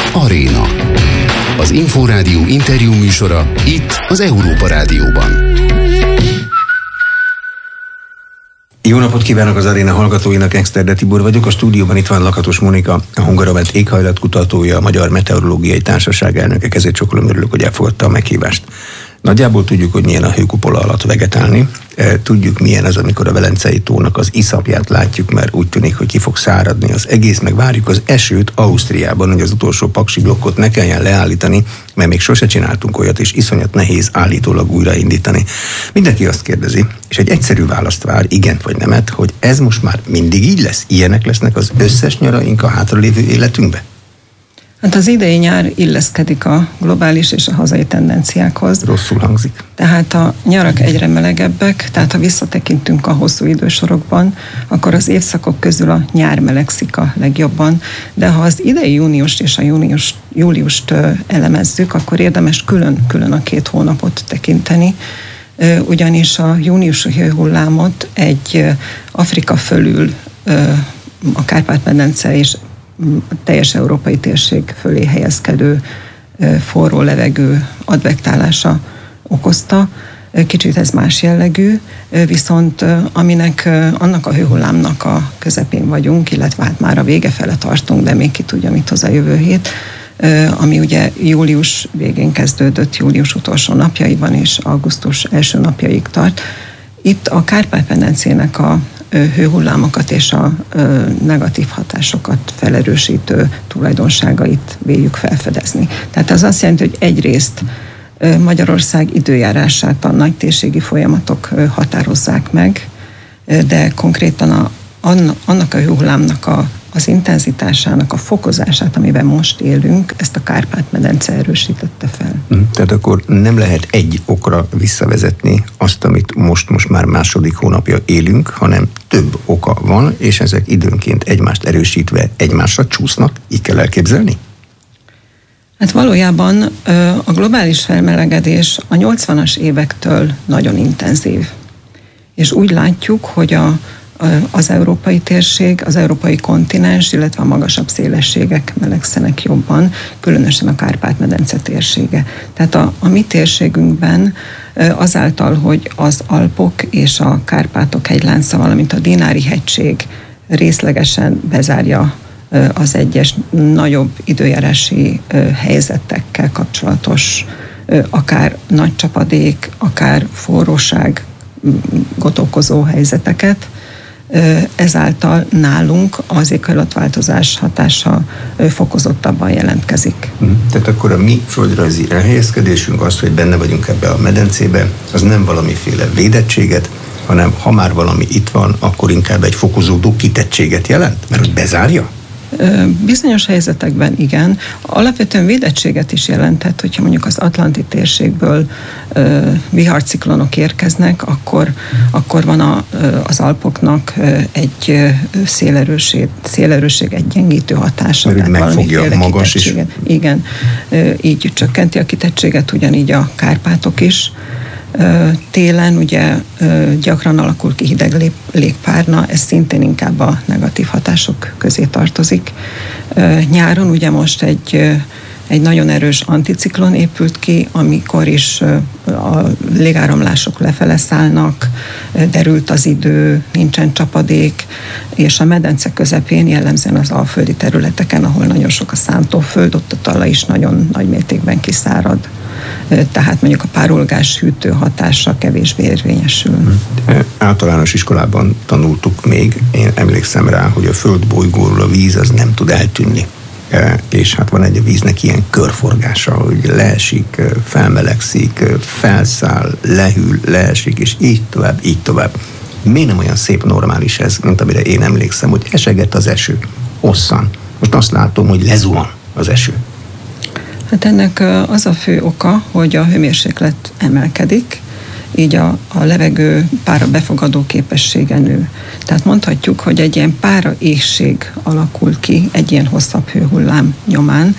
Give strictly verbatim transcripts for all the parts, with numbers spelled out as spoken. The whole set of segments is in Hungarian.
Aréna. Az Inforádió interjú műsora itt az Európa Rádióban. Jó napot kívánok az Aréna hallgatóinak, Exterde Tibor vagyok. A stúdióban itt van Lakatos Monika, a Hungaromet éghajlatkutatója, a Magyar Meteorológiai Társaság elnöke. Kezét csókolom, örülök, hogy elfogadta a meghívást. Nagyjából tudjuk, hogy milyen a hőkupola alatt vegetálni. Tudjuk, milyen az, amikor a Velencei tónak az iszapját látjuk, mert úgy tűnik, hogy ki fog száradni az egész, meg várjuk az esőt Ausztriában, hogy az utolsó paksi blokkot ne kelljen leállítani, mert még sose csináltunk olyat, és iszonyat nehéz állítólag újraindítani. Mindenki azt kérdezi, és egy egyszerű választ vár, igent vagy nemet, hogy ez most már mindig így lesz? Ilyenek lesznek az összes nyaraink a hátralévő életünkbe? Hát az idei nyár illeszkedik a globális és a hazai tendenciákhoz. Rosszul hangzik. Tehát a nyarak egyre melegebbek, tehát ha visszatekintünk a hosszú idősorokban, akkor az évszakok közül a nyár melegszik a legjobban, de ha az idei júniust és a június, júliust elemezzük, akkor érdemes külön-külön a két hónapot tekinteni, ugyanis a júniusi hőhullámot egy Afrika fölül a Kárpát-medence és a teljes európai térség fölé helyezkedő forró levegő advektálása okozta. Kicsit ez más jellegű, viszont aminek annak a hőhullámnak a közepén vagyunk, illetve hát már a vége fele tartunk, de még ki tudja, mit hoz a jövő hét, ami ugye július végén kezdődött, július utolsó napjaiban és augusztus első napjaig tart. Itt a Kárpát-medencének a hőhullámokat és a negatív hatásokat felerősítő tulajdonságait véljük felfedezni. Tehát az azt jelenti, hogy egyrészt Magyarország időjárását a nagytérségi folyamatok határozzák meg, de konkrétan a, annak a hőhullámnak a az intenzitásának a fokozását, amiben most élünk, ezt a Kárpát-medence erősítette fel. Tehát akkor nem lehet egy okra visszavezetni azt, amit most, most már második hónapja élünk, hanem több oka van, és ezek időnként egymást erősítve egymásra csúsznak. Így kell elképzelni? Hát valójában a globális felmelegedés a nyolcvanas évektől nagyon intenzív. És úgy látjuk, hogy a az európai térség, az európai kontinens, illetve a magasabb szélességek melegszenek jobban, különösen a Kárpát-medence térsége. Tehát a, a mi térségünkben azáltal, hogy az Alpok és a Kárpátok hegylánca, valamint a Dinári-hegység részlegesen bezárja az egyes nagyobb időjárási helyzetekkel kapcsolatos, akár nagy csapadék, akár forróság okozó helyzeteket, ezáltal nálunk az éghajlatváltozás hatása fokozottabban jelentkezik. Tehát akkor a mi földrajzi elhelyezkedésünk, az, hogy benne vagyunk ebbe a medencébe, az nem valamiféle védettséget, hanem ha már valami itt van, akkor inkább egy fokozódó kitettséget jelent? Mert hogy bezárja? Bizonyos helyzetekben igen. Alapvetően védettséget is jelentett, hogyha mondjuk az atlanti térségből uh, viharciklonok érkeznek, akkor, akkor van a, az Alpoknak egy szélerőség, szélerőség egy gyengítő hatása. Mert megfogja magas is. Igen, így csökkenti a kitettséget, ugyanígy a Kárpátok is. Télen ugye gyakran alakul ki hideg légpárna, ez szintén inkább a negatív hatások közé tartozik. Nyáron ugye most egy, egy nagyon erős anticiklon épült ki, amikor is a légáramlások lefele szállnak, derült az idő, nincsen csapadék, és a medence közepén, jellemzően az alföldi területeken, ahol nagyon sok a szántóföld, ott a talaj is nagyon nagy mértékben kiszárad. Tehát mondjuk a párolgás hűtő hatása kevésbé érvényesül. Általános iskolában tanultuk még, én emlékszem rá, hogy a földbolygóról a víz az nem tud eltűnni. És hát van egy a víznek ilyen körforgása, hogy leesik, felmelegszik, felszáll, lehűl, leesik, és így tovább, így tovább. Miért nem olyan szép normális ez, mint amire én emlékszem, hogy esegett az eső, hosszan. Most azt látom, hogy lezuhan az eső. Hát ennek az a fő oka, hogy a hőmérséklet emelkedik, így a, a levegő pára befogadó képessége nő. Tehát mondhatjuk, hogy egy ilyen pára éhség alakul ki egy ilyen hosszabb hőhullám nyomán.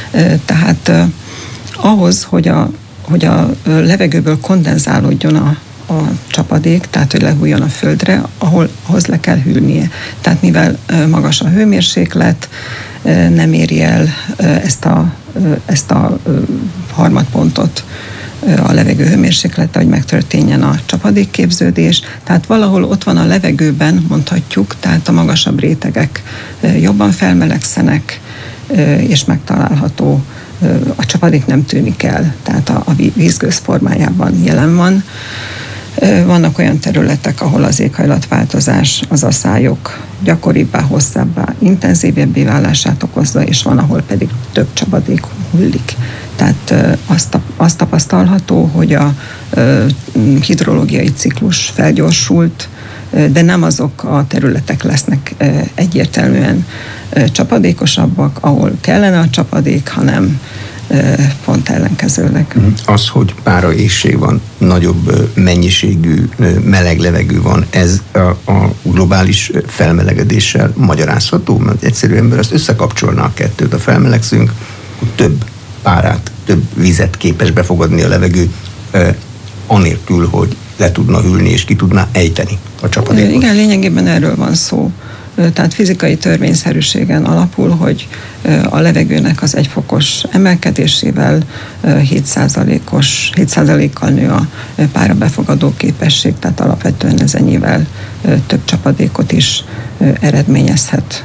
Tehát ahhoz, hogy a, hogy a levegőből kondenzálódjon a, a csapadék, tehát hogy lehújjon a földre, ahol ahhoz le kell hűlnie. Tehát mivel magas a hőmérséklet, nem éri el ezt a, ezt a harmadpontot a levegő hőmérséklete, hogy megtörténjen a csapadékképződés. Tehát valahol ott van a levegőben, mondhatjuk, tehát a magasabb rétegek jobban felmelegszenek, és megtalálható, a csapadék nem tűnik el, tehát a, a vízgőz formájában jelen van. Vannak olyan területek, ahol az éghajlatváltozás az aszályok gyakoribbá, hosszábbá, intenzívebbé válását okozza, és van, ahol pedig több csapadék hullik. Tehát azt, azt tapasztalható, hogy a hidrológiai ciklus felgyorsult, de nem azok a területek lesznek egyértelműen csapadékosabbak, ahol kellene a csapadék, hanem pont ellenkezőleg. Az, hogy páraéhség van, nagyobb mennyiségű meleg levegő van, ez a, a globális felmelegedéssel magyarázható? Mert egyszerű ember azt összekapcsolná a kettőt, a felmelegszünk, több párát, több vizet képes befogadni a levegő, eh, anélkül, hogy le tudna hűlni és ki tudná ejteni a csapadékot. Igen, lényegében erről van szó. Tehát fizikai törvényszerűségen alapul, hogy a levegőnek az egyfokos emelkedésével hét százalékos, hét százalékkal nő a pára befogadó képesség, tehát alapvetően ez ennyivel több csapadékot is eredményezhet,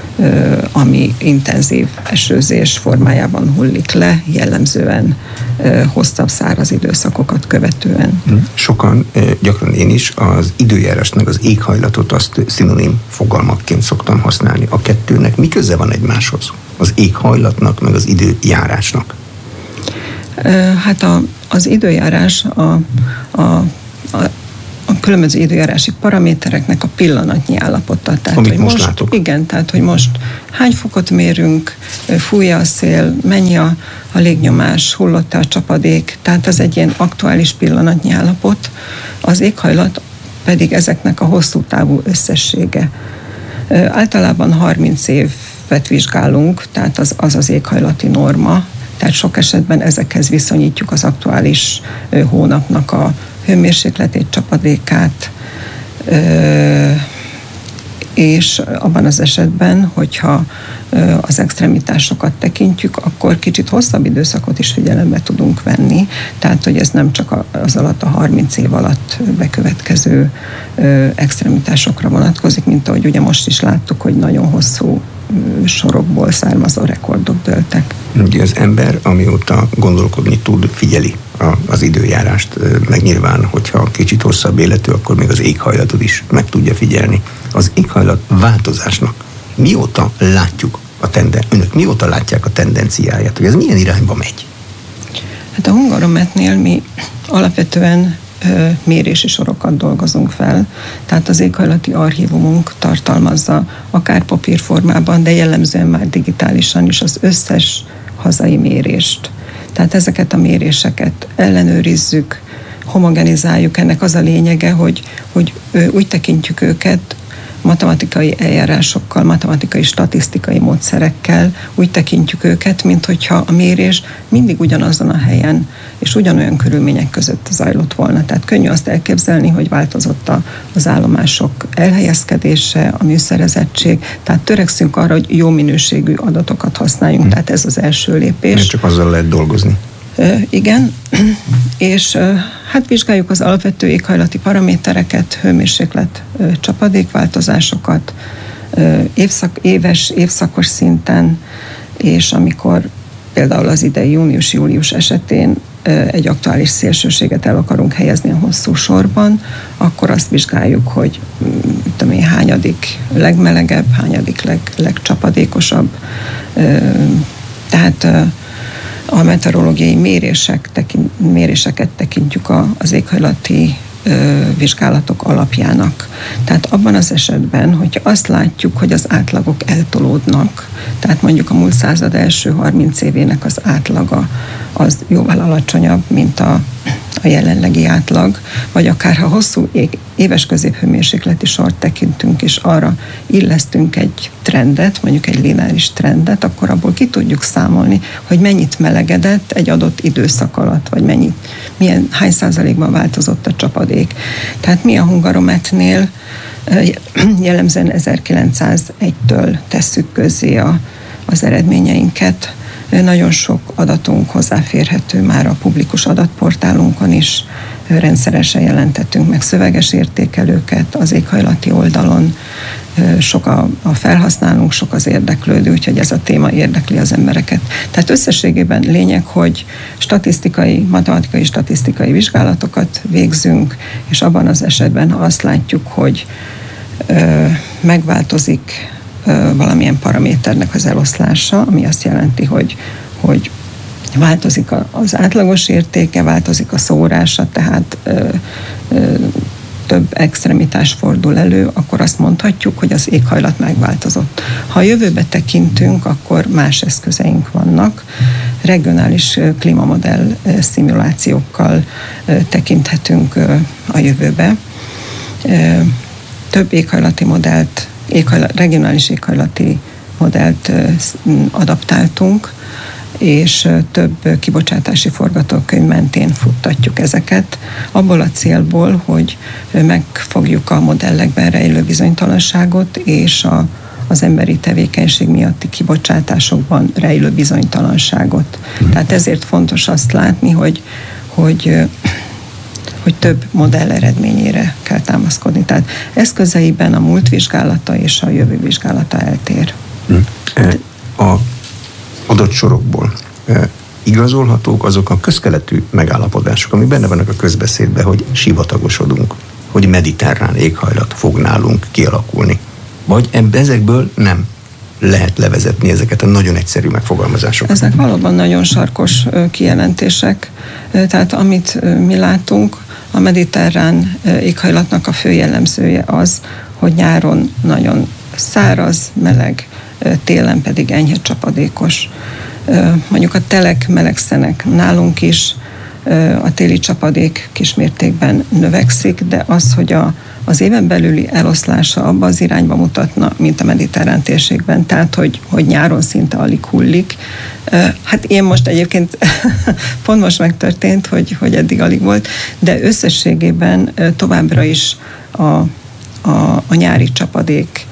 ami intenzív esőzés formájában hullik le, jellemzően hosszabb száraz időszakokat követően. Sokan, gyakran én is, az időjárást meg az éghajlatot azt szinonim fogalmakként szoktam használni. A kettőnek mi köze van egymáshoz? Az éghajlatnak meg az időjárásnak? Hát a, az időjárás a, a, a a különböző időjárási paramétereknek a pillanatnyi állapota. Tehát, amit hogy most, most látok. Igen, tehát, hogy most hány fokot mérünk, fújja a szél, mennyi a, a légnyomás, hullott-e a csapadék, tehát ez egy ilyen aktuális pillanatnyi állapot. Az éghajlat pedig ezeknek a hosszú távú összessége. Általában harminc évet vizsgálunk, tehát az az, az éghajlati norma, tehát sok esetben ezekhez viszonyítjuk az aktuális hónapnak a hőmérsékletét, csapadékát, és abban az esetben, hogyha az extremitásokat tekintjük, akkor kicsit hosszabb időszakot is figyelembe tudunk venni, tehát hogy ez nem csak az alatt a harminc év alatt bekövetkező extremitásokra vonatkozik, mint ahogy ugye most is láttuk, hogy nagyon hosszú sorokból származó rekordok dőltek. Ugye az ember, amióta gondolkodni tud, figyeli a, az időjárást, meg nyilván, hogyha kicsit hosszabb életű, akkor még az éghajlatot is meg tudja figyelni. Az éghajlat változásnak mióta látjuk a tenden, önök mióta látják a tendenciáját, hogy ez milyen irányba megy? Hát a Hungarometnél mi alapvetően mérési sorokat dolgozunk fel, tehát az éghajlati archívumunk tartalmazza akár papírformában, de jellemzően már digitálisan is az összes hazai mérést. Tehát ezeket a méréseket ellenőrizzük, homogenizáljuk, ennek az a lényege, hogy, hogy úgy tekintjük őket, matematikai eljárásokkal, matematikai statisztikai módszerekkel úgy tekintjük őket, mint hogyha a mérés mindig ugyanazon a helyen és ugyanolyan körülmények között zajlott volna. Tehát könnyű azt elképzelni, hogy változott az állomások elhelyezkedése, a műszerezettség, tehát törekszünk arra, hogy jó minőségű adatokat használjunk, hmm. tehát ez az első lépés. Mert csak azzal lehet dolgozni. Igen, és hát vizsgáljuk az alapvető éghajlati paramétereket, hőmérséklet, csapadékváltozásokat, évszak, éves, évszakos szinten, és amikor például az idei június-július esetén egy aktuális szélsőséget el akarunk helyezni a hosszú sorban, akkor azt vizsgáljuk, hogy tudom én, hányadik legmelegebb, hányadik leg, legcsapadékosabb. Tehát a meteorológiai mérések, tekint, méréseket tekintjük az éghajlati ö, vizsgálatok alapjának. Tehát abban az esetben, hogyha azt látjuk, hogy az átlagok eltolódnak, tehát mondjuk a múlt század első harminc évének az átlaga az jóval alacsonyabb, mint a, a jelenlegi átlag, vagy akár ha hosszú éves középhőmérsékleti sort tekintünk, és arra illesztünk egy trendet, mondjuk egy lineáris trendet, akkor abból ki tudjuk számolni, hogy mennyit melegedett egy adott időszak alatt, vagy mennyit, milyen, hány százalékban változott a csapadék. Tehát mi a Hungarometnél jellemzően ezerkilencszázegytől tesszük közzé a, az eredményeinket. Nagyon sok adatunk hozzáférhető már a publikus adatportálunkon is, rendszeresen jelentettünk meg szöveges értékelőket az éghajlati oldalon, sok a, a felhasználónk, sok az érdeklődő, úgyhogy ez a téma érdekli az embereket. Tehát összességében lényeg, hogy statisztikai, matematikai statisztikai vizsgálatokat végzünk, és abban az esetben, ha azt látjuk, hogy ö, megváltozik ö, valamilyen paraméternek az eloszlása, ami azt jelenti, hogy, hogy változik az átlagos értéke, változik a szórása, tehát ö, ö, több extremitás fordul elő, akkor azt mondhatjuk, hogy az éghajlat megváltozott. Ha a jövőbe tekintünk, akkor más eszközeink vannak. Regionális klímamodell szimulációkkal tekinthetünk a jövőbe. Több éghajlati modellt, éghajlat, regionális éghajlati modellt adaptáltunk, és több kibocsátási forgatókönyv mentén futtatjuk ezeket, abból a célból, hogy megfogjuk a modellekben rejlő bizonytalanságot, és a, az emberi tevékenység miatti kibocsátásokban rejlő bizonytalanságot. Mm. Tehát ezért fontos azt látni, hogy, hogy, hogy több modell eredményére kell támaszkodni. Tehát eszközeiben a múlt vizsgálata és a jövő vizsgálata eltér. Mm. A adatsorokból e, igazolhatók azok a közkeletű megállapodások, amik benne vannak a közbeszédben, hogy sivatagosodunk, hogy mediterrán éghajlat fog nálunk kialakulni. Vagy ebbe, ezekből nem lehet levezetni ezeket a nagyon egyszerű megfogalmazásokat. Ezek valóban nagyon sarkos kijelentések. Tehát amit mi látunk, a mediterrán éghajlatnak a fő jellemzője az, hogy nyáron nagyon száraz, meleg, télen pedig enyhe csapadékos. Mondjuk a telek melegszenek nálunk is, a téli csapadék kismértékben növekszik, de az, hogy a, az éven belüli eloszlása abba az irányba mutatna, mint a mediterrán térségben, tehát hogy, hogy nyáron szinte alig hullik. Hát én most egyébként pont most megtörtént, hogy, hogy eddig alig volt, de összességében továbbra is a, a, a nyári csapadék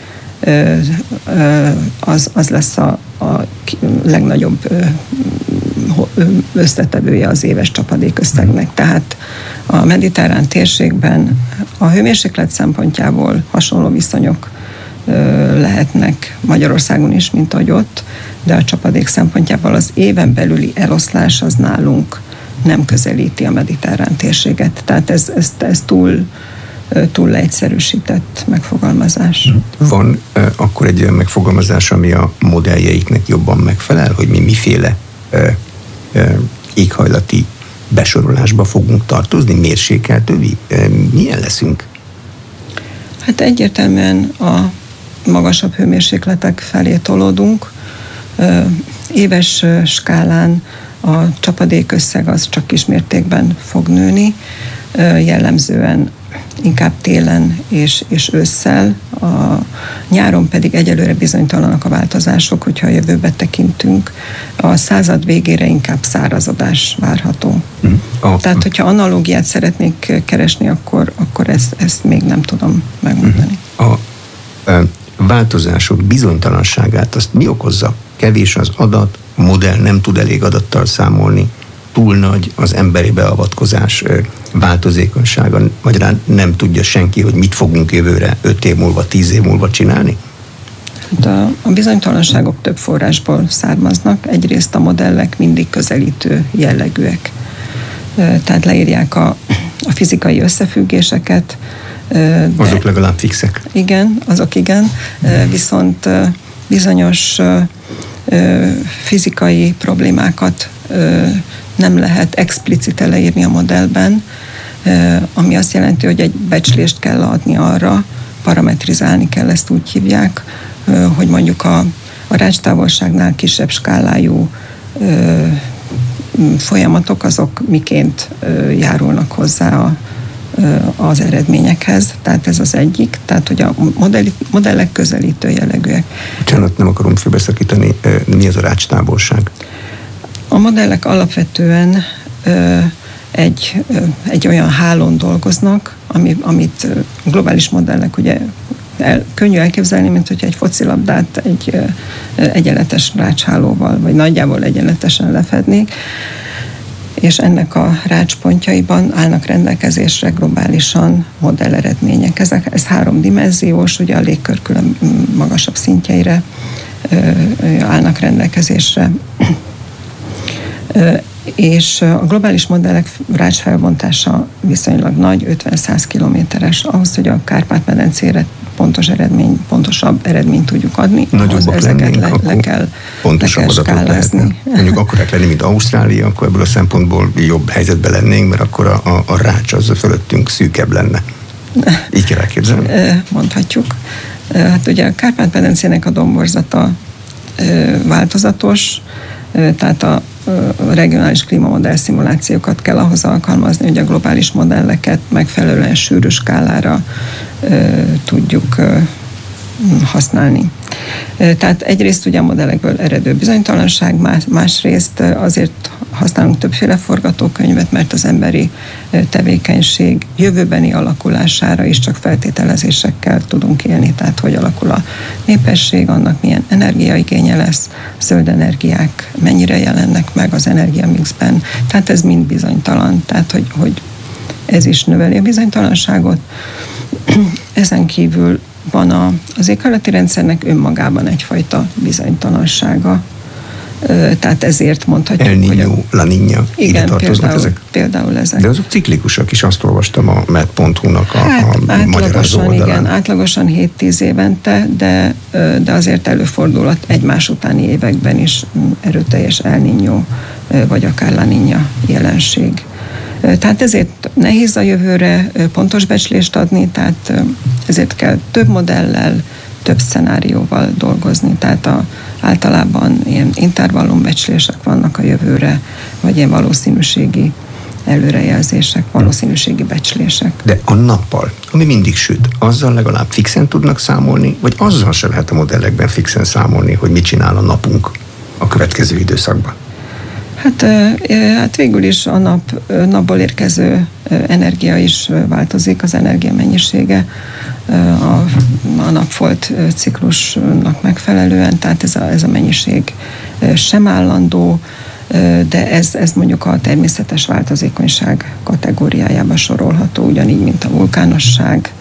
Az, az lesz a, a legnagyobb összetevője az éves csapadékösszegnek. Tehát a mediterrán térségben a hőmérséklet szempontjából hasonló viszonyok lehetnek Magyarországon is, mint ahogy ott, de a csapadék szempontjából az éven belüli eloszlás az nálunk nem közelíti a mediterrán térséget. Tehát ez, ez, ez túl túl leegyszerűsített megfogalmazás. Van uh, akkor egy olyan megfogalmazás, ami a modelljeiknek jobban megfelel, hogy mi miféle uh, uh, éghajlati besorolásba fogunk tartozni, mérsékeltővi? Uh, milyen leszünk? Hát egyértelműen a magasabb hőmérsékletek felé tolódunk. Uh, éves uh, skálán a csapadékösszeg az csak kismértékben fog nőni, uh, jellemzően inkább télen és, és ősszel, a nyáron pedig egyelőre bizonytalanak a változások, hogyha a jövőbe tekintünk. A század végére inkább szárazodás várható. Mm. Oh. Tehát, hogyha analógiát szeretnék keresni, akkor, akkor ezt, ezt még nem tudom megmondani. A, a változások bizonytalanságát azt mi okozza? Kevés az adat, a modell nem tud elég adattal számolni, túl nagy az emberi beavatkozás változékonysága, magyarán nem tudja senki, hogy mit fogunk jövőre öt év múlva, tíz év múlva csinálni? Hát a, a bizonytalanságok több forrásból származnak. Egyrészt a modellek mindig közelítő jellegűek. Tehát leírják a, a fizikai összefüggéseket. Azok legalább fixek. Igen, azok igen. Viszont bizonyos fizikai problémákat nem lehet explicite leírni a modellben, ami azt jelenti, hogy egy becslést kell adni arra, parametrizálni kell, ezt úgy hívják, hogy mondjuk a, a rácstávolságnál kisebb skálájú folyamatok azok miként járulnak hozzá a, az eredményekhez. Tehát ez az egyik, tehát hogy a modell, modellek közelítő jellegűek. Bocsánat, nem akarom félbeszakítani, mi az a rácstávolság? A modellek alapvetően ö, egy, ö, egy olyan hálón dolgoznak, ami, amit globális modellek ugye el, könnyű elképzelni, mint hogyha egy focilabdát egy egyenletes rácshálóval, vagy nagyjából egyenletesen lefednék, és ennek a rácspontjaiban állnak rendelkezésre globálisan modelleredmények. Ezek, ez háromdimenziós, ugye a légkör külön magasabb szintjeire állnak rendelkezésre. És a globális modellek rácsfelbontása viszonylag nagy, ötven-száz kilométeres, ahhoz, hogy a Kárpát-medencére pontos eredmény, pontosabb eredményt tudjuk adni, ahhoz ezeket le, le kell, le kell skálázni. Mondjuk akkorák lenni, mint Ausztrália, akkor ebből a szempontból jobb helyzetben lennénk, mert akkor a, a, a rács az fölöttünk szűkebb lenne. Így kell elképzelni? Mondhatjuk. Hát ugye a Kárpát-medencének a domborzata változatos, tehát a regionális klímamodell szimulációkat kell ahhoz alkalmazni, hogy a globális modelleket megfelelően sűrű skálára tudjuk használni. Tehát egyrészt ugye a modellekből eredő bizonytalanság, más, másrészt azért használunk többféle forgatókönyvet, mert az emberi tevékenység jövőbeni alakulására is csak feltételezésekkel tudunk élni, tehát hogy alakul a népesség, annak milyen energiaigénye lesz, zöld energiák mennyire jelennek meg az energiamixben, tehát ez mind bizonytalan, tehát hogy, hogy ez is növeli a bizonytalanságot. Ezen kívül van a, az éghajlati rendszernek önmagában egyfajta bizonytalansága. Tehát ezért mondhatjuk, El Niño, hogy... A, La Niña, igen, tartoznak például, ezek? például ezek. De azok ciklikusak is, azt olvastam a med pont hu-nak a, hát, a magyarázó oldalán. Igen, átlagosan hét-tíz évente, de, de azért előfordulhat egymás utáni években is erőteljes El Niño, vagy akár La Niña jelenség. Tehát ezért nehéz a jövőre pontos becslést adni, tehát ezért kell több modellel, több szenárióval dolgozni. Tehát a, általában ilyen intervallumbecslések vannak a jövőre, vagy ilyen valószínűségi előrejelzések, valószínűségi becslések. De a nappal, ami mindig süt, azzal legalább fixen tudnak számolni, vagy azzal sem lehet a modellekben fixen számolni, hogy mit csinál a napunk a következő időszakban? Hát, hát végül is a nap, napból érkező energia is változik, az energia mennyisége a, a napfolt ciklusnak megfelelően, tehát ez a, ez a mennyiség sem állandó, de ez, ez mondjuk a természetes változékonyság kategóriájába sorolható, ugyanígy, mint a vulkánosság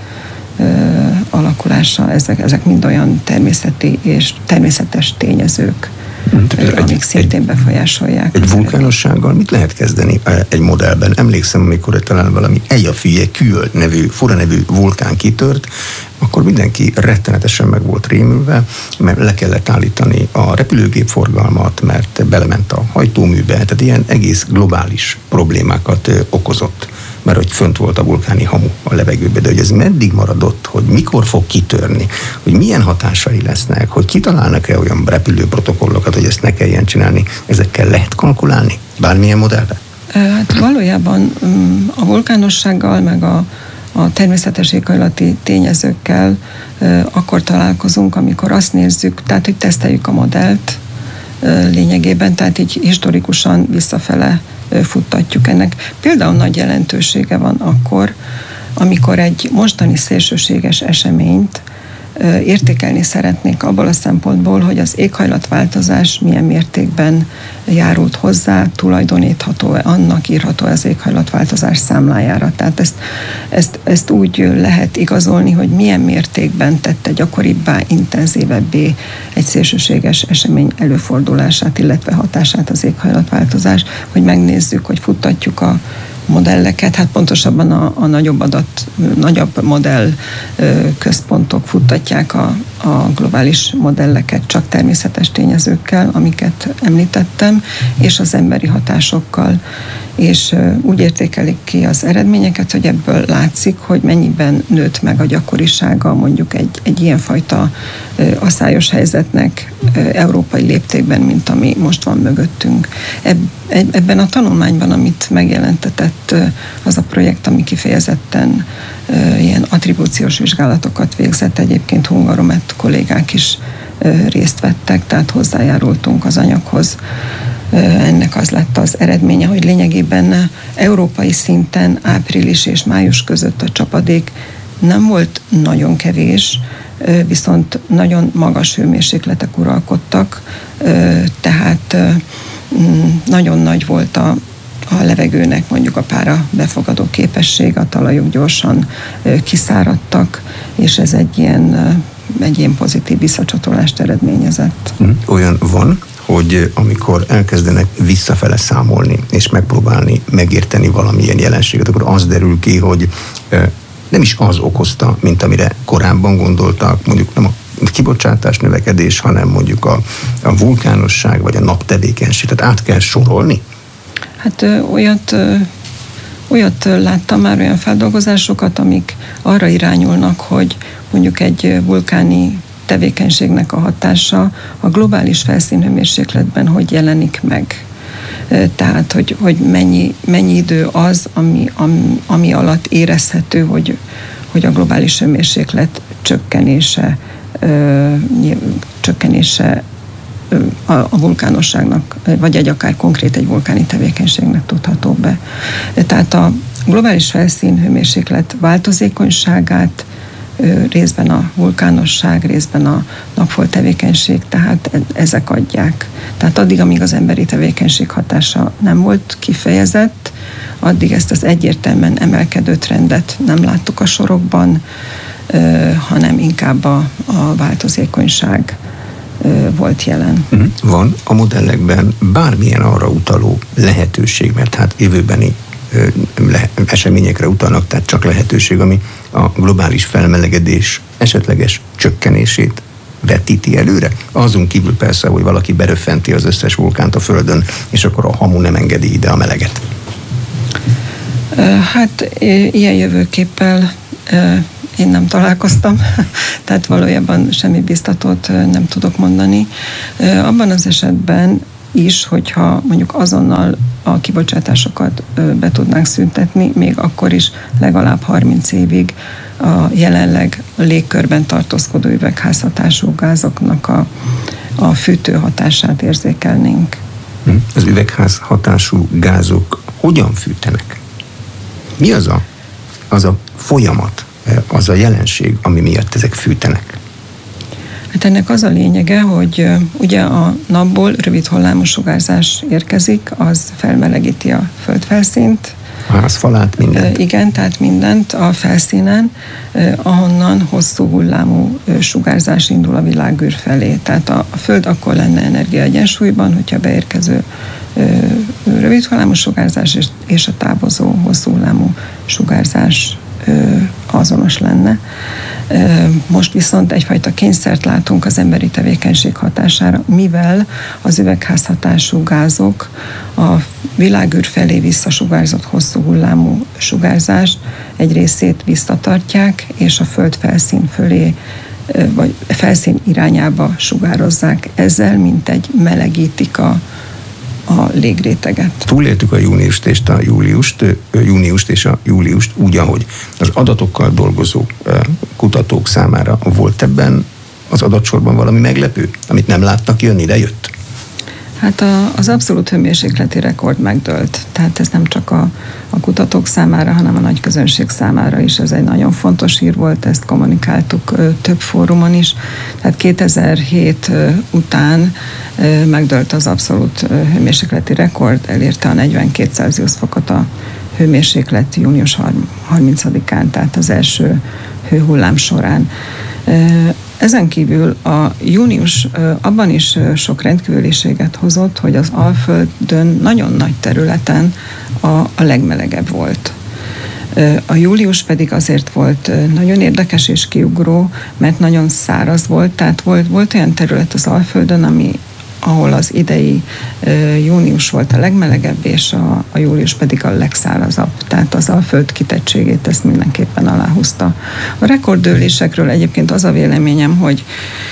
alakulása, ezek, ezek mind olyan természeti és természetes tényezők, Tehát amik egy, szintén befolyásolják. Egy vulkánossággal mit lehet kezdeni egy modellben? Emlékszem, amikor talán valami Eyjafjallajökull Kül nevű, fura nevű vulkán kitört, akkor mindenki rettenetesen meg volt rémülve, mert le kellett állítani a repülőgép forgalmat, mert belement a hajtóműbe, tehát ilyen egész globális problémákat okozott, mert hogy fönt volt a vulkáni hamu a levegőben, de hogy ez meddig maradott, hogy mikor fog kitörni, hogy milyen hatásai lesznek, hogy kitalálnak-e olyan repülőprotokollokat, hogy ezt ne kelljen csinálni, ezekkel lehet kalkulálni bármilyen modellben? Hát valójában a vulkánossággal, meg a, a természetes éghajlati tényezőkkel akkor találkozunk, amikor azt nézzük, tehát hogy teszteljük a modellt lényegében, tehát így historikusan visszafele futtatjuk. Ennek például nagy jelentősége van akkor, amikor egy mostani szélsőséges eseményt értékelni szeretnék abból a szempontból, hogy az éghajlatváltozás milyen mértékben járult hozzá, tulajdonítható-e annak, írható az éghajlatváltozás számlájára. Tehát ezt, ezt, ezt úgy lehet igazolni, hogy milyen mértékben tette gyakoribbá, intenzívebbé egy szélsőséges esemény előfordulását, illetve hatását az éghajlatváltozás, hogy megnézzük, hogy futtatjuk a modelleket, hát pontosabban a, a nagyobb adat, nagyobb modell központok futtatják a, a globális modelleket csak természetes tényezőkkel, amiket említettem, és az emberi hatásokkal, és úgy értékelik ki az eredményeket, hogy ebből látszik, hogy mennyiben nőtt meg a gyakorisága mondjuk egy, egy ilyenfajta aszályos helyzetnek európai léptékben, mint ami most van mögöttünk. Ebben a tanulmányban, amit megjelentetett az a projekt, ami kifejezetten ilyen attribúciós vizsgálatokat végzett, egyébként Hungaromet kollégák is részt vettek, tehát hozzájárultunk az anyaghoz. Ennek az lett az eredménye, hogy lényegében európai szinten április és május között a csapadék nem volt nagyon kevés, viszont nagyon magas hőmérsékletek uralkodtak, tehát nagyon nagy volt a a levegőnek mondjuk a pára befogadó képessége, a talajok gyorsan kiszáradtak, és ez egy ilyen, egy ilyen pozitív visszacsatolást eredményezett. Olyan van, hogy amikor elkezdenek visszafele számolni, és megpróbálni megérteni valamilyen jelenséget, akkor az derül ki, hogy nem is az okozta, mint amire korábban gondoltak, mondjuk nem a kibocsátás növekedés, hanem mondjuk a, a vulkánosság, vagy a naptevékenység. Tehát át kell sorolni. Hát ö, olyat, ö, olyat láttam már, olyan feldolgozásokat, amik arra irányulnak, hogy mondjuk egy vulkáni tevékenységnek a hatása a globális felszínhőmérsékletben hogy jelenik meg. Tehát, hogy, hogy mennyi, mennyi idő az, ami, ami, ami alatt érezhető, hogy, hogy a globális hőmérséklet csökkenése, ö, csökkenése A, a vulkánosságnak, vagy egy akár konkrét egy vulkáni tevékenységnek tudható be. Tehát a globális felszín hőmérséklet változékonyságát részben a vulkánosság, részben a napfolt tevékenység, tehát ezek adják. Tehát addig, amíg az emberi tevékenység hatása nem volt kifejezett, addig ezt az egyértelműen emelkedő trendet nem láttuk a sorokban, hanem inkább a, a változékonyság volt jelen. Van a modellekben bármilyen arra utaló lehetőség, mert hát jövőbeni le, eseményekre utalnak, tehát csak lehetőség, ami a globális felmelegedés esetleges csökkenését vetíti előre. Azon kívül persze, hogy valaki beröffenti az összes vulkánt a Földön, és akkor a hamu nem engedi ide a meleget. Hát ilyen jövőképpel én nem találkoztam, tehát valójában semmi biztatót nem tudok mondani. Abban az esetben is, hogyha mondjuk azonnal a kibocsátásokat be tudnánk szüntetni, még akkor is legalább harminc évig a jelenleg a légkörben tartózkodó üvegházhatású gázoknak a, a fűtő hatását érzékelnénk. Az üvegházhatású gázok hogyan fűtenek? Mi az a, az a folyamat, az a jelenség, ami miatt ezek fűtenek? Hát ennek az a lényege, hogy ugye a napból rövid hullámú sugárzás érkezik, az felmelegíti a földfelszínt. A házfalát, mindent. Igen, tehát mindent a felszínen, ahonnan hosszú hullámú sugárzás indul a világűr felé. Tehát a, a Föld akkor lenne energiaegyensúlyban, hogyha beérkező rövid hullámú sugárzás és, és a távozó hosszú hullámú sugárzás azonos lenne. Most viszont egyfajta kényszert látunk az emberi tevékenység hatására, mivel az üvegházhatású gázok a világűr felé visszasugárzott hosszú hullámú sugárzást egy részét visszatartják, és a Föld felszín fölé, vagy felszín irányába sugározzák. Ezzel mintegy melegítik a a légréteget. Túléltük a júniust és a júliust, júniust és a júliust úgy, ahogy az adatokkal dolgozó kutatók számára volt ebben az adatsorban valami meglepő, amit nem láttak jönni, de jött? Hát a, az abszolút hőmérsékleti rekord megdőlt. Tehát ez nem csak a, a kutatók számára, hanem a nagy közönség számára is. Ez egy nagyon fontos hír volt, ezt kommunikáltuk ö, több fórumon is. Tehát kétezer-hét ö, után ö, megdőlt az abszolút ö, hőmérsékleti rekord, elérte a negyvenkét Celsius fokot a hőmérséklet június harmincadikán, tehát az első hőhullám során. Ö, Ezen kívül a június abban is sok rendkívüliséget hozott, hogy az Alföldön nagyon nagy területen a, a legmelegebb volt. A július pedig azért volt nagyon érdekes és kiugró, mert nagyon száraz volt, tehát volt, volt olyan terület az Alföldön, ami ahol az idei június volt a legmelegebb, és a, a július pedig a legszárazabb. Tehát az Alföld kitettségét ezt mindenképpen aláhúzta. A rekorddőlésekről egyébként az a véleményem, hogy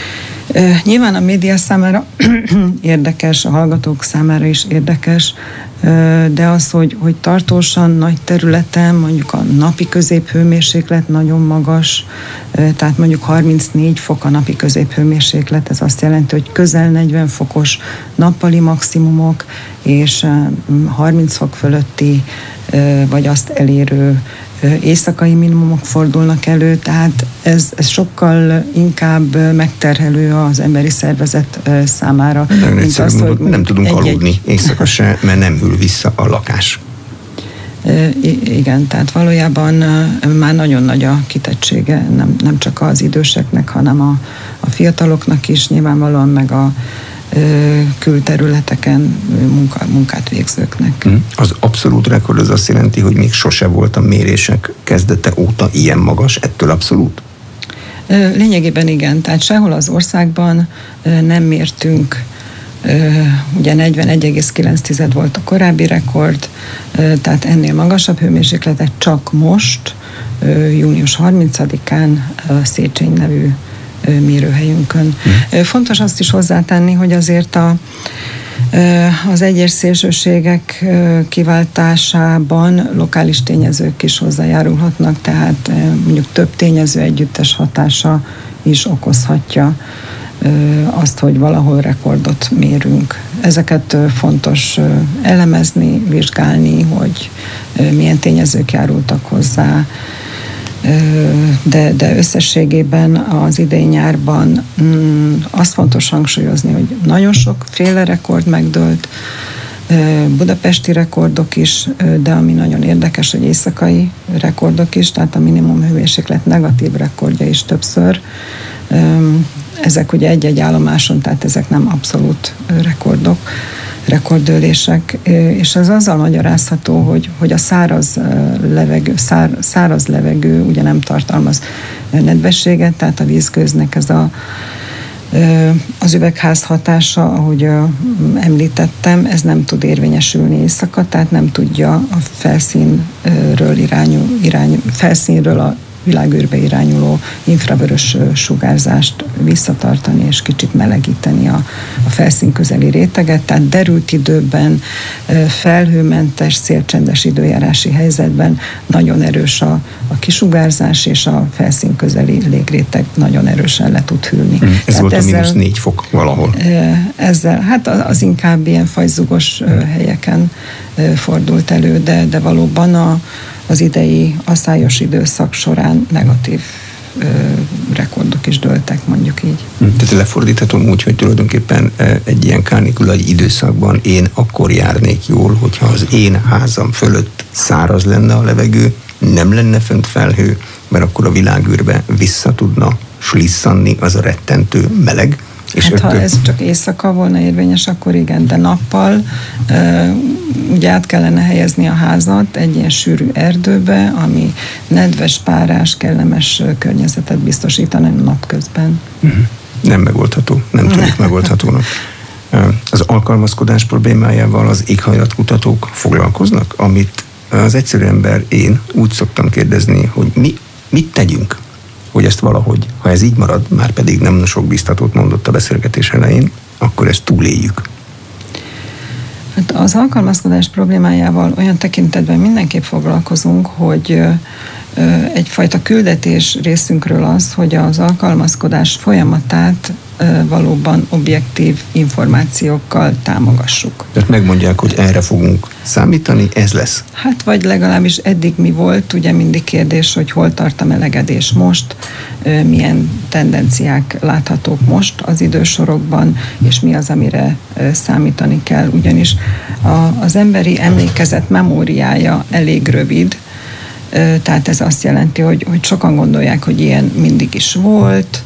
e, nyilván a média számára érdekes, a hallgatók számára is érdekes, e, de az, hogy, hogy tartósan nagy területen, mondjuk a napi középhőmérséklet nagyon magas, e, tehát mondjuk harmincnégy fok a napi középhőmérséklet, ez azt jelenti, hogy közel negyven fokos nappali maximumok, és e, harminc fok fölötti, e, vagy azt elérő éjszakai minimumok fordulnak elő, tehát ez, ez sokkal inkább megterhelő az emberi szervezet számára. Nagyon mint az, hogy nem tudunk egy, aludni egy... éjszaka se, mert nem hűl vissza a lakás. Igen, tehát valójában már nagyon nagy a kitettsége, nem, nem csak az időseknek, hanem a, a fiataloknak is, nyilvánvalóan meg a külterületeken munka, munkát végzőknek. Az abszolút rekord az azt jelenti, hogy még sose volt a mérések kezdete óta ilyen magas, ettől abszolút? Lényegében igen, tehát sehol az országban nem mértünk, ugye negyvenegy egész kilenc volt a korábbi rekord, tehát ennél magasabb hőmérsékletet csak most, június harmincadikán Széchenyi nevű mérőhelyünkön. Hmm. Fontos azt is hozzátenni, hogy azért a, az egyes szélsőségek kiváltásában lokális tényezők is hozzájárulhatnak, tehát mondjuk több tényező együttes hatása is okozhatja azt, hogy valahol rekordot mérünk. Ezeket fontos elemezni, vizsgálni, hogy milyen tényezők járultak hozzá, De, de összességében az idei nyárban mm, azt fontos hangsúlyozni, hogy nagyon sokféle rekord megdőlt, budapesti rekordok is, de ami nagyon érdekes, hogy éjszakai rekordok is, tehát a minimum hőmérséklet negatív rekordja is többször. Ezek ugye egy-egy állomáson, tehát ezek nem abszolút rekordok, rekorddőlések, és ez azzal magyarázható, hogy, hogy a száraz levegő, szár, száraz levegő ugye nem tartalmaz nedvességet, tehát a vízgőznek ez a, az üvegház hatása, ahogy említettem, ez nem tud érvényesülni éjszaka, tehát nem tudja a felszínről irányul, irány, felszínről a világűrbe irányuló infravörös sugárzást visszatartani és kicsit melegíteni a, a felszín közeli réteget, tehát derült időben, felhőmentes, szélcsendes időjárási helyzetben nagyon erős a, a kisugárzás, és a felszín közeli légréteg nagyon erősen le tud hűlni. Mm, ez tehát volt ezzel, a mínusz négy fok valahol. Ezzel, hát az inkább ilyen fajzugos mm. helyeken fordult elő, de, de valóban a az idei asszályos időszak során negatív ö, rekordok is dőltek, mondjuk így. Tehát lefordíthatom úgy, hogy tulajdonképpen egy ilyen kánikulai időszakban én akkor járnék jól, hogyha az én házam fölött száraz lenne a levegő, nem lenne fönt felhő, mert akkor a világűrbe vissza tudna slisszanni az a rettentő meleg. És hát ötön... ha ez csak éjszaka volna érvényes, akkor igen, de nappal uh, ugye át kellene helyezni a házat egy ilyen sűrű erdőbe, ami nedves, párás, kellemes környezetet biztosítani napközben. Uh-huh. Nem megoldható, nem tűnik megoldhatónak. Az alkalmazkodás problémájával az éghajlatkutatók foglalkoznak, amit az egyszerű ember, én úgy szoktam kérdezni, hogy mi, mit tegyünk, hogy ezt valahogy, ha ez így marad, már pedig nem sok biztatót mondott a beszélgetés elején, akkor ezt túléljük. Hát az alkalmazkodás problémájával olyan tekintetben mindenképp foglalkozunk, hogy egyfajta küldetés részünkről az, hogy az alkalmazkodás folyamatát valóban objektív információkkal támogassuk. Tehát megmondják, hogy erre fogunk számítani, ez lesz. Hát vagy legalábbis eddig mi volt, ugye mindig kérdés, hogy hol tart a melegedés most, milyen tendenciák láthatók most az idősorokban, és mi az, amire számítani kell. Ugyanis az emberi emlékezet memóriája elég rövid, tehát ez azt jelenti, hogy, hogy sokan gondolják, hogy ilyen mindig is volt,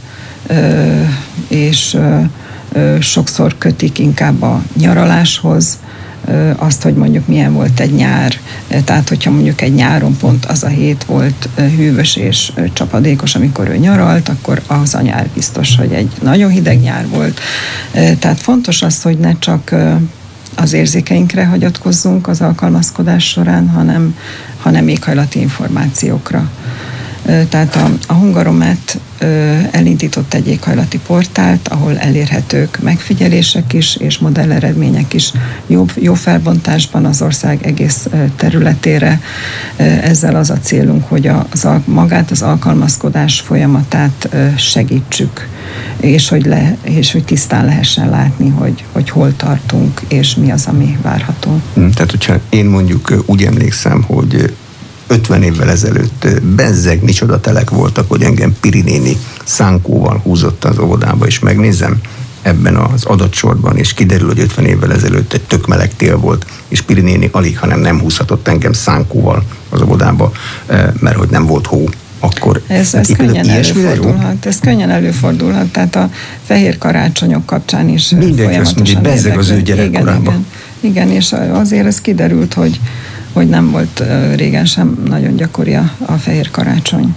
és sokszor kötik inkább a nyaraláshoz azt, hogy mondjuk milyen volt egy nyár. Tehát, hogyha mondjuk egy nyáron pont az a hét volt hűvös és csapadékos, amikor ő nyaralt, akkor az a nyár biztos, hogy egy nagyon hideg nyár volt. Tehát fontos az, hogy ne csak az érzékeinkre hagyatkozzunk az alkalmazkodás során, hanem, hanem éghajlati információkra. Tehát a, a Hungaromet elindított egy éghajlati portált, ahol elérhetők megfigyelések is, és modelleredmények is jó, jó felbontásban az ország egész területére. Ezzel az a célunk, hogy az, magát az alkalmazkodás folyamatát segítsük, és hogy, le, és hogy tisztán lehessen látni, hogy, hogy hol tartunk, és mi az, ami várható. Tehát, hogyha én mondjuk úgy emlékszem, hogy ötven évvel ezelőtt bezzeg micsoda telek voltak, hogy engem Piri néni szánkóval húzott az óvodába, és megnézem ebben az adatsorban, és kiderül, hogy ötven évvel ezelőtt egy tök meleg tél volt, és Piri néni alig, hanem nem húzhatott engem szánkóval az óvodába, mert hogy nem volt hó. Akkor ez, ez könnyen előfordulhat. Ez könnyen előfordulhat, tehát a fehér karácsonyok kapcsán is mindenki azt mondja, hogy bezzeg az ő gyerekkorában. Igen, igen, és azért ez kiderült, hogy, hogy nem volt régen sem nagyon gyakori a, a fehér karácsony.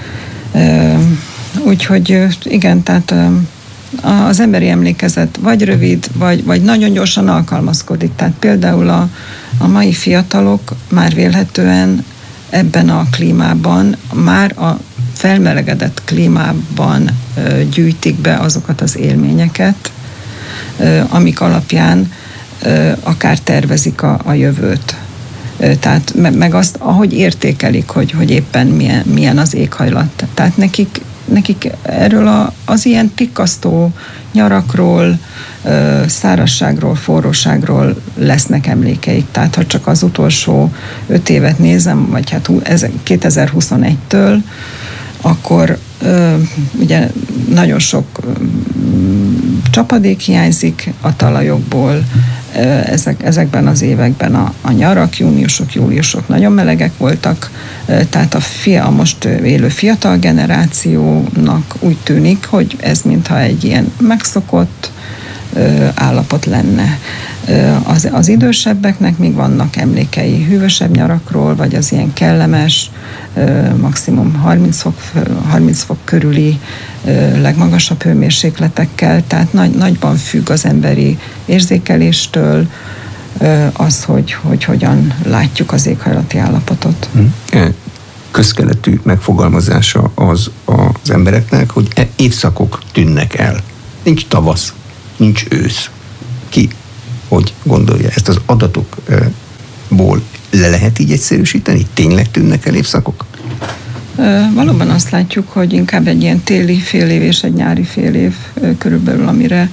Úgyhogy igen, tehát az emberi emlékezet vagy rövid, vagy, vagy nagyon gyorsan alkalmazkodik. Tehát például a, a mai fiatalok már vélhetően ebben a klímában, már a felmelegedett klímában ö, gyűjtik be azokat az élményeket, ö, amik alapján ö, akár tervezik a, a jövőt. Ö, tehát me, meg azt, ahogy értékelik, hogy, hogy éppen milyen, milyen az éghajlat. Tehát nekik, nekik erről a, az ilyen tikkasztó nyarakról, szárazságról, forróságról lesznek emlékeik. Tehát ha csak az utolsó öt évet nézem, vagy hát kétezer-huszonegytől, akkor ugye nagyon sok csapadék hiányzik a talajokból. Ezek, ezekben az években a, a nyarak, júniusok, júliusok nagyon melegek voltak, tehát a, fia, a most élő fiatal generációnak úgy tűnik, hogy ez mintha egy ilyen megszokott állapot lenne. Az, az idősebbeknek még vannak emlékei hűvösebb nyarakról, vagy az ilyen kellemes, maximum harminc fok, harminc fok körüli legmagasabb hőmérsékletekkel, tehát nagy, nagyban függ az emberi érzékeléstől az, hogy, hogy hogyan látjuk az éghajlati állapotot. Közkeletű megfogalmazása az az embereknek, hogy évszakok tűnnek el. Nincs tavasz, nincs ősz. Ki, hogy gondolja, ezt az adatokból le lehet így egyszerűsíteni? Tényleg tűnnek el évszakok? Valóban azt látjuk, hogy inkább egy ilyen téli fél év és egy nyári fél év körülbelül, amire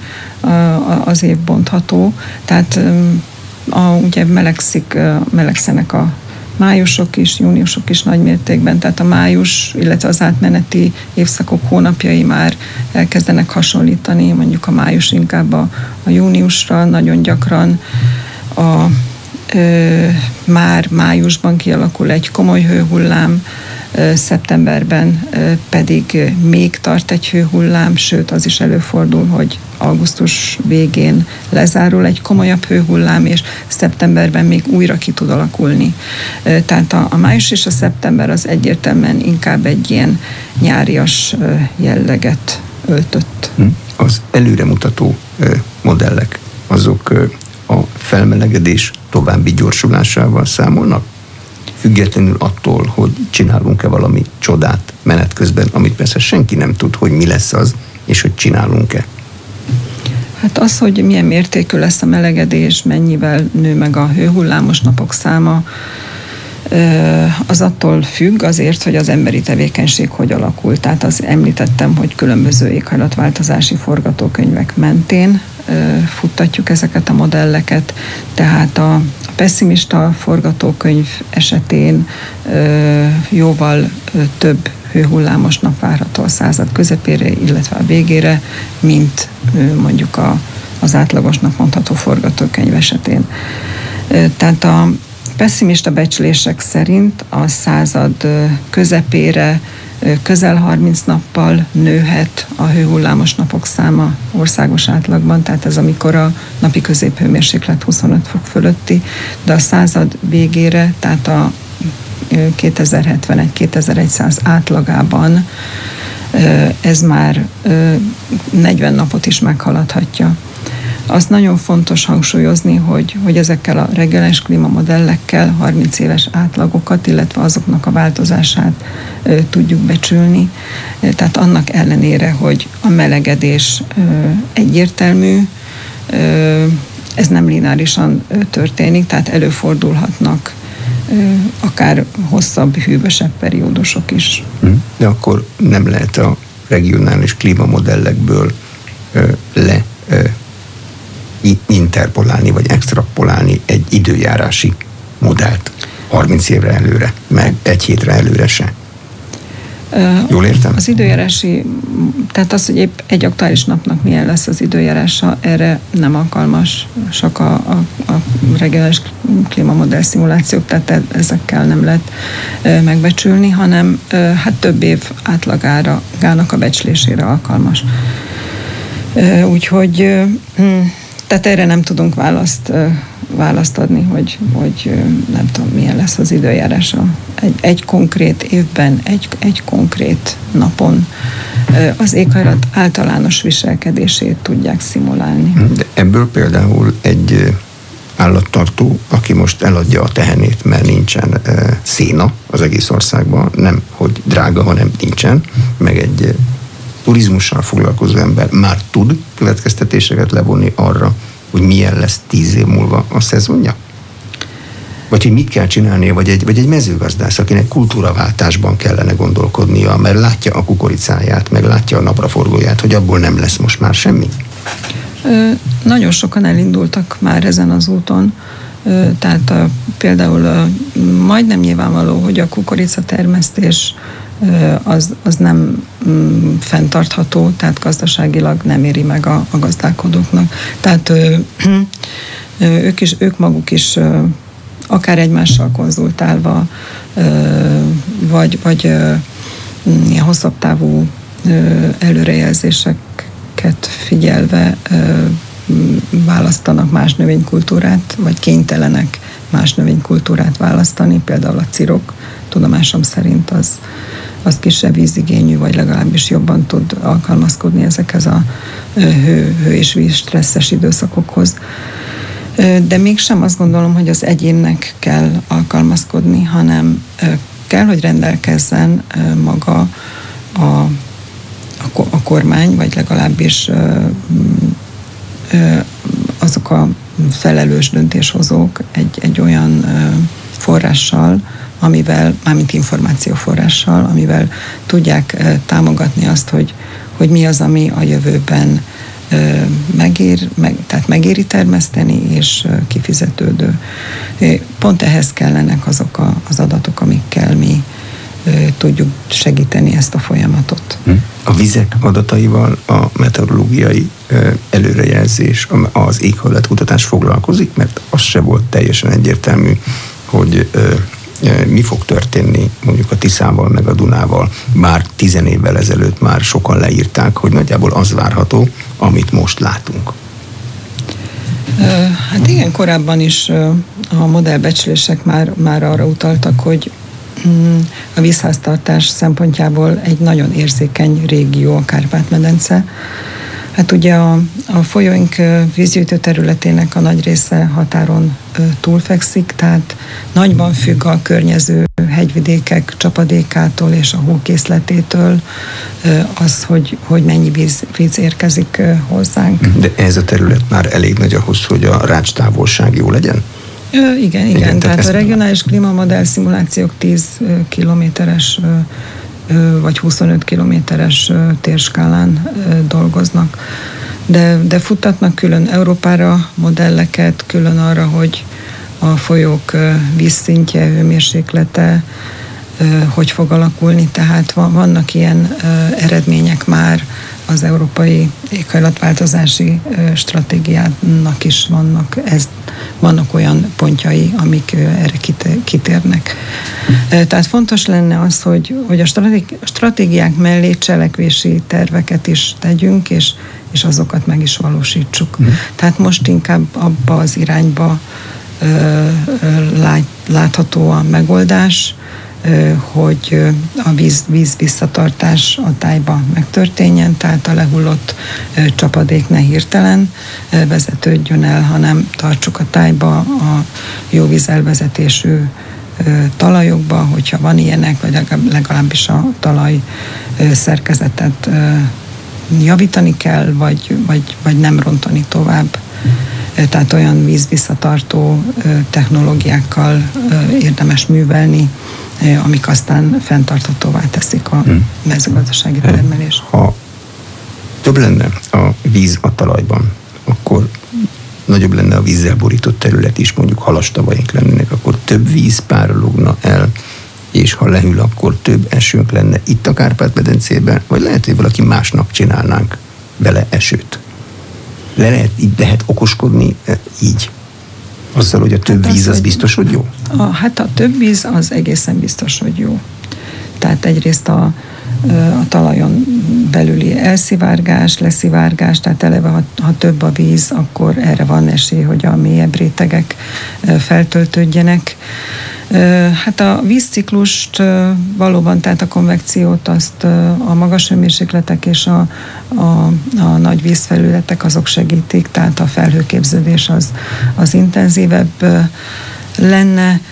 az év bontható. Tehát a, ugye melegszik, melegszenek a májusok is, júniusok is nagy mértékben, tehát a május, illetve az átmeneti évszakok hónapjai már elkezdenek hasonlítani, mondjuk a május inkább a, a júniusra, nagyon gyakran a, ö, már májusban kialakul egy komoly hőhullám, szeptemberben pedig még tart egy hőhullám, sőt az is előfordul, hogy augusztus végén lezárul egy komolyabb hőhullám, és szeptemberben még újra ki tud alakulni. Tehát a, a május és a szeptember az egyértelműen inkább egy ilyen nyárias jelleget öltött. Az előremutató modellek, azok a felmelegedés további gyorsulásával számolnak? Függetlenül attól, hogy csinálunk-e valami csodát menet közben, amit persze senki nem tud, hogy mi lesz az, és hogy csinálunk-e. Hát az, hogy milyen mértékű lesz a melegedés, mennyivel nő meg a hőhullámos napok száma, az attól függ azért, hogy az emberi tevékenység hogy alakul. Tehát az említettem, hogy különböző éghajlatváltozási forgatókönyvek mentén futtatjuk ezeket a modelleket, tehát a pesszimista forgatókönyv esetén jóval több hőhullámos nap várható a század közepére, illetve a végére, mint mondjuk a, az átlagosnak mondható forgatókönyv esetén. Tehát a pesszimista becslések szerint a század közepére közel harminc nappal nőhet a hőhullámos napok száma országos átlagban, tehát ez amikor a napi középhőmérséklet huszonöt fok fölötti, de a század végére, tehát a kétezer-hetvenegy kétezer-száz átlagában ez már negyven napot is meghaladhatja. Azt nagyon fontos hangsúlyozni, hogy, hogy ezekkel a regionális klímamodellekkel harminc éves átlagokat, illetve azoknak a változását ö, tudjuk becsülni. Tehát annak ellenére, hogy a melegedés ö, egyértelmű, ö, ez nem lineárisan ö, történik, tehát előfordulhatnak ö, akár hosszabb, hűvösebb periódusok is. De akkor nem lehet a regionális klímamodellekből ö, le ö, interpolálni, vagy extrapolálni egy időjárási modellt. harminc évre előre, meg egy hétre előre se. Jól értem? Az időjárási, tehát az, hogy épp egy aktuális napnak milyen lesz az időjárása, erre nem alkalmas csak a, a, a regionális klímamodell szimulációk, tehát ezekkel nem lehet megbecsülni, hanem hát több év átlagára, gának a becslésére alkalmas. Úgyhogy tehát erre nem tudunk választ, választ adni, hogy, hogy nem tudom, milyen lesz az időjárása. Egy, egy konkrét évben, egy, egy konkrét napon az éghajlat általános viselkedését tudják szimulálni. De ebből például egy állattartó, aki most eladja a tehenét, mert nincsen széna az egész országban, nem hogy drága, hanem nincsen, meg egy turizmussal foglalkozó ember már tud következtetéseket levonni arra, hogy milyen lesz tíz év múlva a szezonja? Vagy hogy mit kell csinálnia, vagy egy, vagy egy mezőgazdász, akinek kultúraváltásban kellene gondolkodnia, mert látja a kukoricáját, meg látja a napraforgóját, hogy abból nem lesz most már semmi? Ö, nagyon sokan elindultak már ezen az úton, ö, tehát a, például a, majdnem nyilvánvaló, hogy a kukoricatermesztés Az, az nem mm, fenntartható, tehát gazdaságilag nem éri meg a, a gazdálkodóknak. Tehát ö, ö, ők, is, ők maguk is ö, akár egymással konzultálva, ö, vagy, vagy ö, ilyen hosszabb távú ö, előrejelzéseket figyelve ö, választanak más növénykultúrát, vagy kénytelenek más növénykultúrát választani, például a cirok, tudomásom szerint az az kisebb vízigényű, vagy legalábbis jobban tud alkalmazkodni ezekhez a hő, hő és víz stresszes időszakokhoz. De mégsem azt gondolom, hogy az egyénnek kell alkalmazkodni, hanem kell, hogy rendelkezzen maga a, a kormány, vagy legalábbis azok a felelős döntéshozók egy, egy olyan forrással, amivel, mármint információforrással, amivel tudják e, támogatni azt, hogy, hogy mi az, ami a jövőben e, megér, meg, tehát megéri termeszteni, és e, kifizetődő. Pont ehhez kellenek azok a, az adatok, amikkel mi e, tudjuk segíteni ezt a folyamatot. A vizek adataival a meteorológiai e, előrejelzés, az éghajlatkutatás foglalkozik, mert az se volt teljesen egyértelmű, hogy e, mi fog történni mondjuk a Tiszával meg a Dunával. Bár tizen évvel ezelőtt már sokan leírták, hogy nagyjából az várható, amit most látunk. Hát igen, korábban is a modellbecslések már, már arra utaltak, hogy a vízháztartás szempontjából egy nagyon érzékeny régió a Kárpát-medence. Hát ugye a, a folyóink vízgyűjtő területének a nagy része határon túlfekszik, tehát nagyban függ a környező hegyvidékek csapadékától és a hókészletétől az, hogy, hogy mennyi víz, víz érkezik hozzánk. De ez a terület már elég nagy ahhoz, hogy a rácstávolság jó legyen? Ö, igen, igen, igen, tehát, tehát a regionális klímamodell szimulációk tíz kilométeres vagy huszonöt kilométeres térskálán dolgoznak. De, de futtatnak külön Európára modelleket, külön arra, hogy a folyók vízszintje, hőmérséklete hogy fog alakulni. Tehát vannak ilyen eredmények már az európai éghajlatváltozási stratégiának is vannak, ez, vannak olyan pontjai, amik erre kitérnek. Tehát fontos lenne az, hogy, hogy a stratégiák mellé cselekvési terveket is tegyünk, és, és azokat meg is valósítsuk. Mm. Tehát most inkább abba az irányba lát, látható a megoldás, hogy a víz, víz visszatartás a tájba megtörténjen, tehát a lehullott csapadék ne hirtelen vezetődjön el, hanem tartsuk a tájba a jó vízelvezetésű talajokba, hogyha van ilyenek, vagy legalábbis a talaj szerkezetet javítani kell, vagy, vagy, vagy nem rontani tovább. Tehát olyan vízvisszatartó technológiákkal érdemes művelni, amik aztán fenntarthatóvá teszik a mezőgazdasági termelést. Ha több lenne a víz a talajban, akkor nagyobb lenne a vízzel borított terület is, mondjuk halastavaink lennének, akkor több víz párologna el, és ha lehűl, akkor több esőnk lenne itt a Kárpát-medencében, vagy lehet, hogy valaki másnak csinálnánk vele esőt. Le lehet, így lehet okoskodni így. Azzal, hogy a több hát víz az, az biztos, hogy jó? A, hát a több víz az egészen biztos, hogy jó. Tehát egyrészt a, a talajon belüli elszivárgás, leszivárgás, tehát eleve, ha, ha több a víz, akkor erre van esély, hogy a mélyebb rétegek feltöltődjenek. Hát a vízciklust valóban, tehát a konvekciót, azt a magas hőmérsékletek és a, a, a nagy vízfelületek azok segítik, tehát a felhőképződés az, az intenzívebb lenne.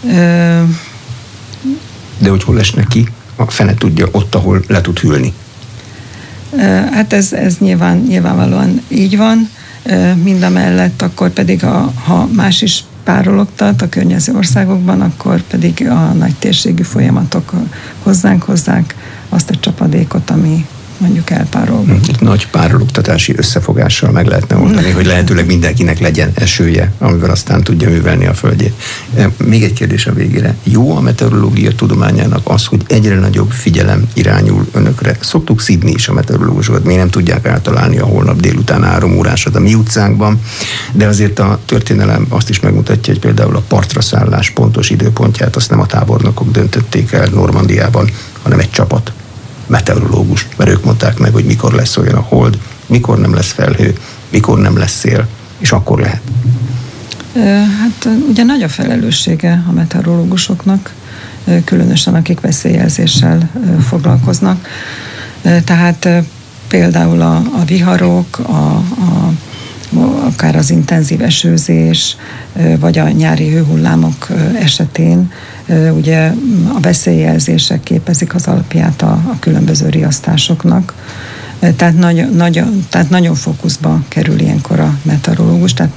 De hogy hol esnek ki? A fene tudja, ott, ahol le tud hűlni. Hát ez, ez nyilván, nyilvánvalóan így van. Mindamellett akkor pedig, a, ha más is párologtat a környező országokban, akkor pedig a nagy térségű folyamatok hozzánk hozzák azt a csapadékot, ami mondjuk elpárolgott. Nagy párologtatási összefogással meg lehetne oldani, hogy lehetőleg mindenkinek legyen esője, amivel aztán tudja művelni a földjét. Még egy kérdés a végére. Jó a meteorológia tudományának az, hogy egyre nagyobb figyelem irányul önökre? Szoktuk szidni is a meteorológusokat, még nem tudják eltalálni a holnap délután három órásat a mi utcánkban, de azért a történelem azt is megmutatja, hogy például a partra szállás pontos időpontját azt nem a tábornokok döntötték el Normandiában, hanem egy csapat meteorológus, mert ők mondták meg, hogy mikor lesz olyan a hold, mikor nem lesz felhő, mikor nem lesz szél, és akkor lehet. Hát ugye nagy a felelőssége a meteorológusoknak, különösen akik veszélyjelzéssel foglalkoznak. Tehát például a, a viharok, a, a, akár az intenzív esőzés, vagy a nyári hőhullámok esetén ugye a veszélyjelzések képezik az alapját a, a különböző riasztásoknak. Tehát, nagy, nagy, tehát nagyon fókuszba kerül ilyenkor a meteorológus. Tehát,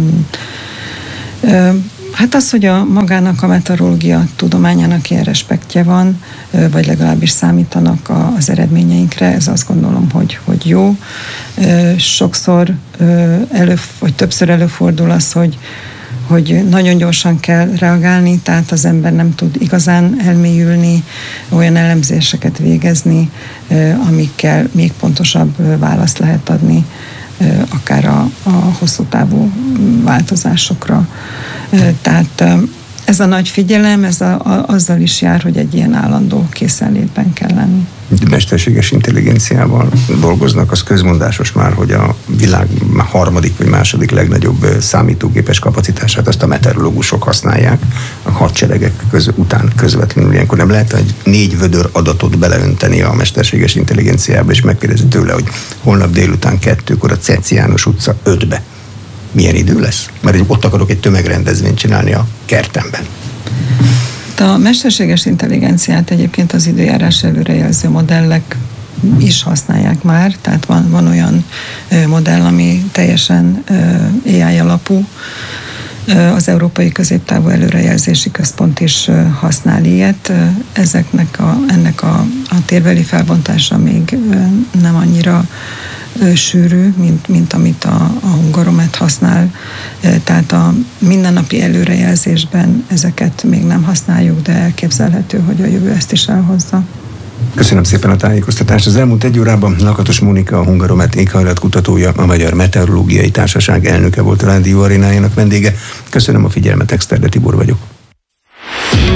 hát az, hogy a magának a meteorológia tudományának ilyen respektje van, vagy legalábbis számítanak az eredményeinkre, ez azt gondolom, hogy, hogy jó. Sokszor elő, vagy többször előfordul az, hogy hogy nagyon gyorsan kell reagálni, tehát az ember nem tud igazán elmélyülni, olyan elemzéseket végezni, amikkel még pontosabb választ lehet adni, akár a, a hosszú távú változásokra. Tehát ez a nagy figyelem, ez a, a, azzal is jár, hogy egy ilyen állandó készenlétben kell lenni. Mesterséges intelligenciával dolgoznak, az közmondásos már, hogy a világ harmadik vagy második legnagyobb számítógépes kapacitását azt a meteorológusok használják a hadseregek köz, után közvetlenül. Ilyenkor nem lehet egy négy vödör adatot beleönteni a mesterséges intelligenciába, és megkérdezni tőle, hogy holnap délután kettőkor a Ceci János utca ötbe milyen idő lesz? Mert ott akarok egy tömegrendezvényt csinálni a kertemben. A mesterséges intelligenciát egyébként az időjárás előrejelző modellek is használják már, tehát van, van olyan modell, ami teljesen á i alapú. Az Európai Középtávú Előrejelzési Központ is használ ilyet. Ezeknek a, ennek a, a térbeli felbontása még nem annyira sűrű, mint, mint amit a, a Hungaromet használ. Tehát a mindennapi előrejelzésben ezeket még nem használjuk, de elképzelhető, hogy a jövő ezt is elhozza. Köszönöm szépen a tájékoztatást. Az elmúlt egy órában Lakatos Mónika, a Hungaromet éghajlatkutatója, a Magyar Meteorológiai Társaság elnöke volt a Rádió Arénájának vendége. Köszönöm a figyelmet, Exterde Tibor vagyok.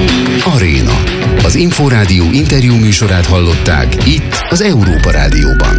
Aréna. Az Inforádió interjú műsorát hallották itt az Európa Rádióban.